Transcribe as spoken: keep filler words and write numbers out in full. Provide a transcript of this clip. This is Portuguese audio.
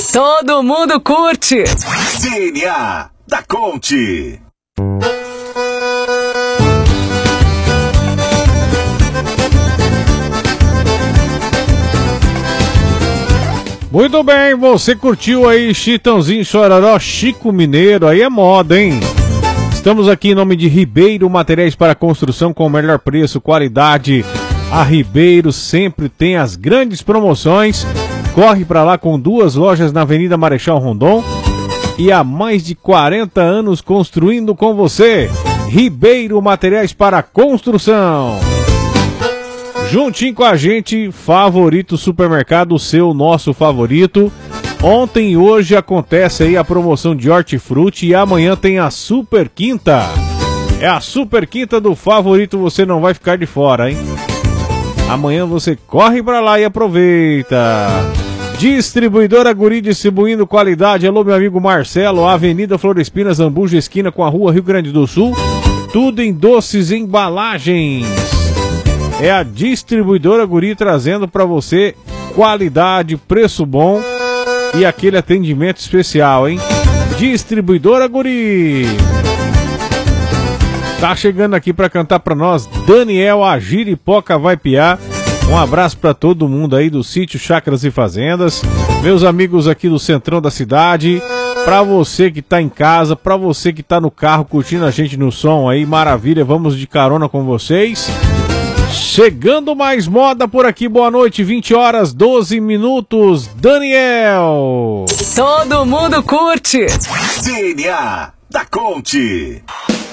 Todo mundo curte. D N A da Conte. Muito bem, você curtiu aí Chitãozinho Chororó, Chico Mineiro, aí é moda, hein? Estamos aqui em nome de Ribeiro Materiais para Construção com o melhor preço, qualidade. A Ribeiro sempre tem as grandes promoções. Corre para lá com duas lojas na Avenida Marechal Rondon e há mais de quarenta anos construindo com você. Ribeiro Materiais para Construção. Juntinho com a gente, Favorito Supermercado, o seu, nosso favorito. Ontem e hoje acontece aí a promoção de hortifruti e amanhã tem a Super Quinta. É a Super Quinta do Favorito, você não vai ficar de fora, hein? Amanhã você corre pra lá e aproveita. Distribuidora Guri, distribuindo qualidade. Alô, meu amigo Marcelo, Avenida Florespinas, Zambuja, esquina com a Rua Rio Grande do Sul. Tudo em doces e embalagens. É a Distribuidora Guri trazendo pra você qualidade, preço bom e aquele atendimento especial, hein? Distribuidora Guri. Tá chegando aqui pra cantar pra nós Daniel, a Giripoca vai piar. Um abraço pra todo mundo aí do sítio Chácaras e Fazendas, meus amigos aqui do centrão da cidade, pra você que tá em casa, pra você que tá no carro curtindo a gente no som aí, maravilha, vamos de carona com vocês. Chegando mais moda por aqui, boa noite, vinte horas, doze minutos, Daniel. Todo mundo curte. D N A da Conte.